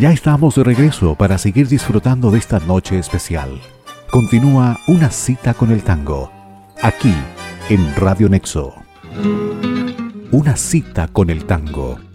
Ya estamos de regreso para seguir disfrutando de esta noche especial. Continúa Una cita con el tango, aquí en Radio Nexo. Una cita con el tango.